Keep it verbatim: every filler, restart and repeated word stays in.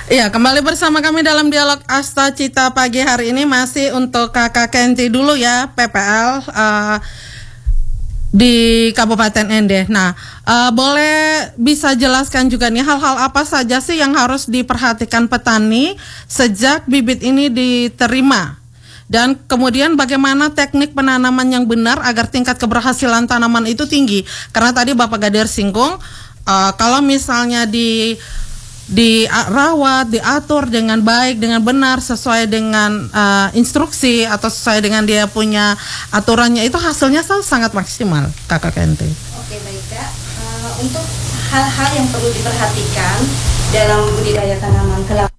Iya, kembali bersama kami dalam dialog Asta Cita pagi hari ini masih untuk Kakak Kenti dulu ya, P P L uh, di Kabupaten Ende. Nah, uh, boleh bisa jelaskan juga nih hal-hal apa saja sih yang harus diperhatikan petani sejak bibit ini diterima? Dan kemudian bagaimana teknik penanaman yang benar agar tingkat keberhasilan tanaman itu tinggi? Karena tadi Bapak Gadir singgung, uh, kalau misalnya di dirawat, diatur dengan baik, dengan benar, sesuai dengan uh, instruksi atau sesuai dengan dia punya aturannya, itu hasilnya sangat maksimal, Kakak Kenti. Oke, baik Kak. Uh, untuk hal-hal yang perlu diperhatikan dalam budidaya tanaman kelapa